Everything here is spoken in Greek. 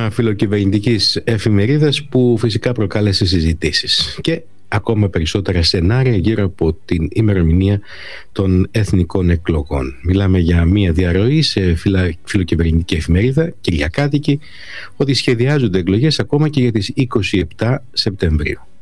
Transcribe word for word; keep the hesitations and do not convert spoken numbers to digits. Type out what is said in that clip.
θέμα φιλοκυβερνητικής εφημερίδας που φυσικά προκάλεσε συζητήσεις και ακόμα περισσότερα σενάρια γύρω από την ημερομηνία των εθνικών εκλογών. Μιλάμε για μια διαρροή σε φιλοκυβερνητική εφημερίδα κυριακάτικη ότι σχεδιάζονται εκλογές ακόμα και για τις είκοσι επτά Σεπτεμβρίου.